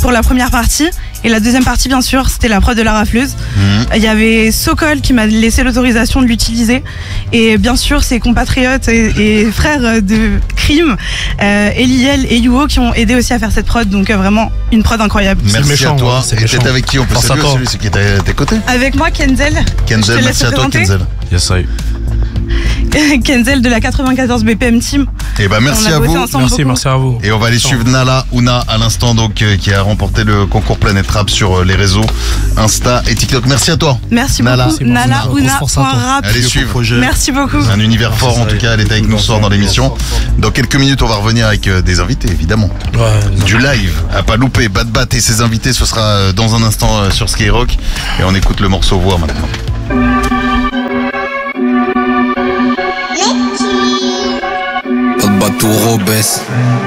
pour la première partie. Et la deuxième partie, bien sûr, c'était la prod de la rafleuse. Il y avait Sokol qui m'a laissé l'autorisation de l'utiliser. Et bien sûr, ses compatriotes et frères de crime, Eliel et Yuo, qui ont aidé aussi à faire cette prod. Donc vraiment, une prod incroyable. Merci à toi. Et t'étais avec qui? On peut saluer celui qui était à tes côtés? Avec moi, Kenzel. Kenzel, merci à toi, Kenzel. Yes, I. Kenzel de la 94 BPM Team. Et bah merci à vous. Merci à vous. Et on va aller suivre Nala Ouna à l'instant, donc qui a remporté le concours Planète Rap sur les réseaux Insta et TikTok. Merci à toi. Merci Nala. beaucoup. Nala Ouna rap. Allez suivre. Merci beaucoup. Un univers fort en tout cas. Elle est avec nous ce soir dans l'émission. Dans quelques minutes, on va revenir avec des invités évidemment. Du live à pas louper. Bad Bat et ses invités, ce sera dans un instant sur Skyrock. Et on écoute le morceau Voix maintenant. Bad Bat ou Robes.